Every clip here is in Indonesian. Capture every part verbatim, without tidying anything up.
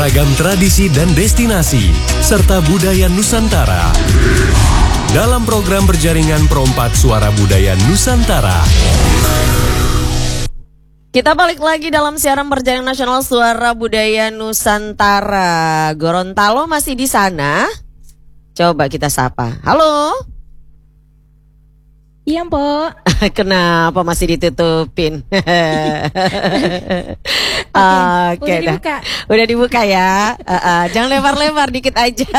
beragam tradisi dan destinasi, serta budaya Nusantara. Dalam program berjaringan Perompak Suara Budaya Nusantara. Kita balik lagi dalam siaran berjaringan nasional Suara Budaya Nusantara. Gorontalo masih di sana? Coba kita sapa. Halo? Iya, Mpok. Kenapa masih ditutupin? Oke, Oke, udah dah. dibuka. Udah dibuka ya. Uh, uh, jangan lebar-lebar, dikit aja.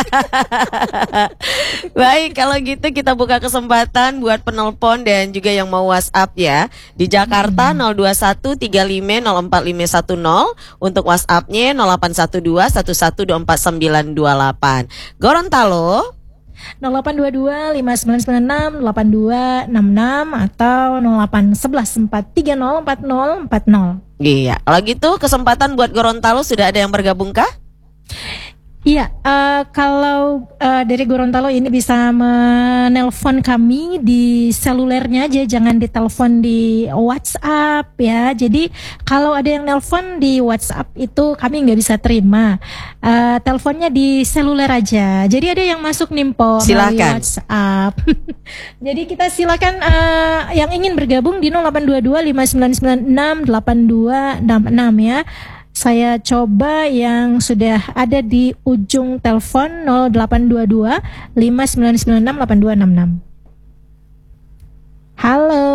Baik, kalau gitu kita buka kesempatan buat penelpon dan juga yang mau WhatsApp ya. Di Jakarta nol dua satu tiga lima nol empat lima satu nol, untuk WhatsApp-nya nol delapan satu dua satu satu dua empat sembilan dua delapan. Gorontalo nol delapan dua dua lima sembilan sembilan enam delapan dua enam enam atau nol delapan satu satu empat tiga nol empat nol empat nol. Iya, kalau gitu kesempatan buat Gorontalo sudah ada yang bergabung kah? Iya, uh, kalau uh, dari Gorontalo ini bisa menelpon kami di selulernya aja, jangan ditelepon di WhatsApp ya. Jadi kalau ada yang nelpon di WhatsApp itu kami nggak bisa terima. Uh, teleponnya di seluler aja. Jadi ada yang masuk Nimpo melalui WhatsApp. Jadi kita silakan uh, yang ingin bergabung di nol delapan dua dua lima sembilan sembilan enam delapan dua enam enam ya. Saya coba yang sudah ada di ujung telepon nol delapan dua dua lima sembilan sembilan enam delapan dua enam enam. Halo.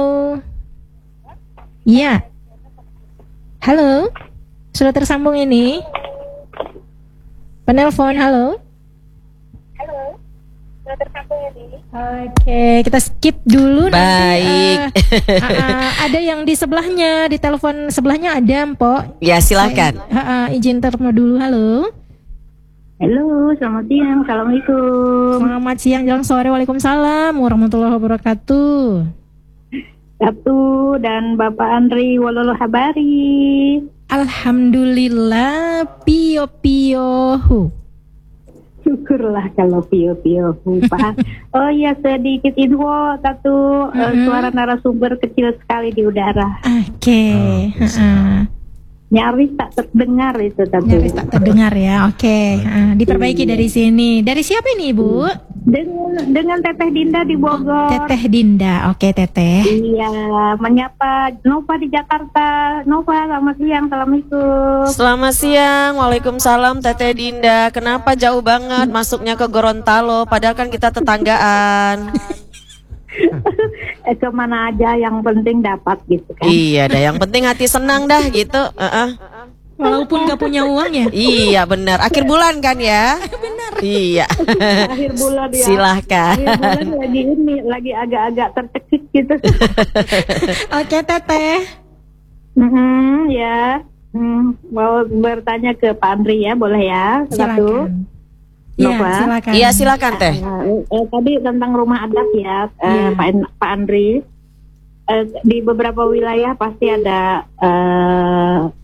Iya. Halo. Sudah tersambung ini. Penelpon, halo. Halo. Sudah tersambung ini. Oke, kita skip dulu. Baik. Nanti, uh, uh, uh, ada yang di sebelahnya, di telepon sebelahnya ada, Mpok. Ya, silakan. Uh, uh, izin terima dulu, halo. Halo, selamat siang, assalamualaikum. Selamat siang, jalan sore, waalaikumsalam warahmatullahi wabarakatuh. Satu dan Bapak Andri Wololo Habari. Alhamdulillah, pio pio hu. Syukurlah kalau pio-pio Pak. Oh iya, sedikit info satu. Mm-hmm. uh, suara narasumber kecil sekali di udara. Oke. Okay. Oh, uh-uh. Nyaris tak terdengar itu tatu. Nyaris tak terdengar ya. Oke. Okay. Uh, diperbaiki dari sini. Dari siapa ini, Ibu? Dengan dengan Teteh Dinda di Bogor. Oh, Teteh Dinda. Oke, okay, Teteh. Iya, menyapa Nova di Jakarta. Nova, selamat siang. Assalamualaikum. Selamat siang, waalaikumsalam Teteh Dinda. Kenapa jauh banget masuknya ke Gorontalo? Padahal kan kita tetanggaan. eh, kemana aja yang penting dapat gitu kan. Iya dah, yang penting hati senang dah gitu. uh-uh. Walaupun gak punya uang ya. Iya benar, akhir bulan kan ya. Benar. Iya. Akhir bulan ya. Silahkan. Akhir bulan lagi ini, lagi agak-agak tercekik gitu. Oke, Teteh. Hmm, ya. Hmm, mau bertanya ke Pak Andri ya, boleh ya? Silakan. Iya, silakan. Iya, silakan Teh. Uh, eh, tadi tentang rumah adat ya, uh, Iya. Pak, Pak Andri. Uh, di beberapa wilayah pasti ada uh,